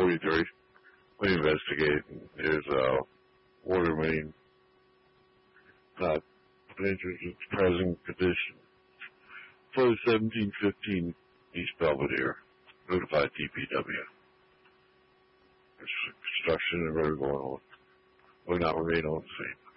43. We investigate. There's a water main not entered its present condition. For 1715 East Belvedere. Notified DPW. There's construction and road going on. Will not remain on the same.